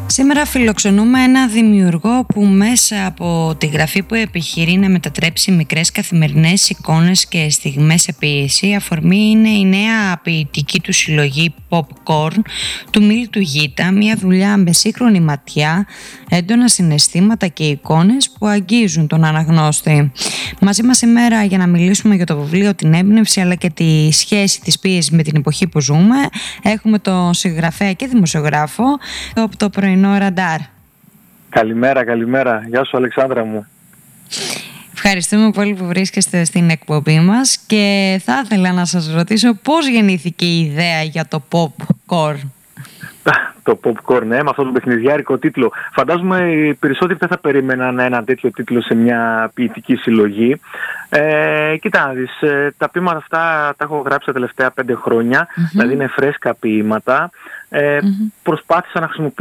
Σήμερα φιλοξενούμε ένα δημιουργό που μέσα από τη γραφή που επιχειρεί να μετατρέψει μικρές καθημερινές εικόνες και στιγμές σε ποίηση. Αφορμή είναι η νέα ποιητική του συλλογή Popcorn του Μίλτου Γήτα, μια δουλειά με σύγχρονη ματιά, έντονα συναισθήματα και εικόνες που αγγίζουν τον αναγνώστη. Μαζί μας σήμερα για να μιλήσουμε για το βιβλίο, την έμπνευση αλλά και τη σχέση της ποίησης με την εποχή που ζούμε, έχουμε τον συγγραφέα και δημοσιογράφο από το πρωινό Ραντάρ. Καλημέρα. Γεια σου Αλεξάνδρα μου. Ευχαριστούμε πολύ που βρίσκεστε στην εκπομπή μας και θα ήθελα να σας ρωτήσω πώς γεννήθηκε η ιδέα για το Popcorn. Το Popcorn, με αυτό το παιχνιδιάρικο τίτλο. Φαντάζομαι οι περισσότεροι δεν θα περίμεναν ένα τέτοιο τίτλο σε μια ποιητική συλλογή. Κοίτα να δεις, τα ποίηματα αυτά τα έχω γράψει τα τελευταία 5 χρόνια, δηλαδή είναι φρέσκα ποίηματα. Προσπάθησα να χρησιμοποιήσω